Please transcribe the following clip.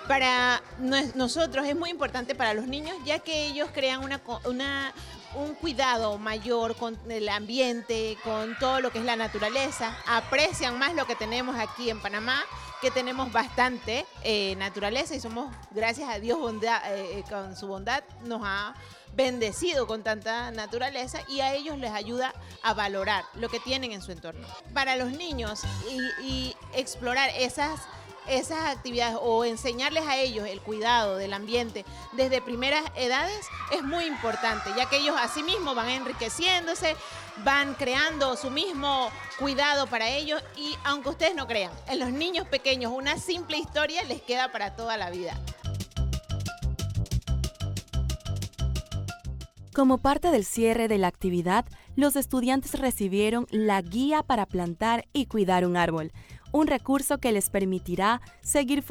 Para nosotros es muy importante para los niños, ya que ellos crean un cuidado mayor con el ambiente, con todo lo que es la naturaleza, aprecian más lo que tenemos aquí en Panamá, que tenemos bastante naturaleza y somos, gracias a Dios, con su bondad nos ha bendecido con tanta naturaleza y a ellos les ayuda a valorar lo que tienen en su entorno. Para los niños y explorar esas actividades o enseñarles a ellos el cuidado del ambiente desde primeras edades es muy importante, ya que ellos asimismo van enriqueciéndose, van creando su mismo cuidado para ellos y aunque ustedes no crean, en los niños pequeños una simple historia les queda para toda la vida. Como parte del cierre de la actividad, los estudiantes recibieron la guía para plantar y cuidar un árbol, un recurso que les permitirá seguir